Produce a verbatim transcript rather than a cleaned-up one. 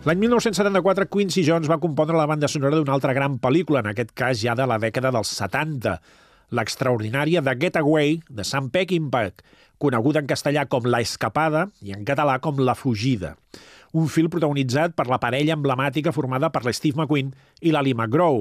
L'any mil nou-cents setanta-quatre, Quincy Jones va compondre la banda sonora d'una altra gran pel·lícula, en aquest cas ja de la dècada dels setanta, l'extraordinària The Getaway, de Sam Peckinpah, coneguda en castellà com La Escapada i en català com La Fugida. Un film protagonitzat per la parella emblemàtica formada per l'Steve McQueen i l'Ali McGraw,